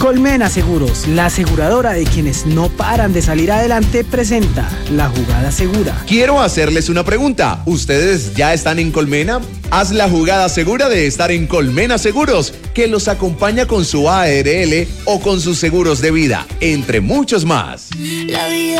Colmena Seguros, la aseguradora de quienes no paran de salir adelante, presenta La Jugada Segura. Quiero hacerles una pregunta. ¿Ustedes ya están en Colmena? Haz la jugada segura de estar en Colmena Seguros, que los acompaña con su ARL o con sus seguros de vida, entre muchos más.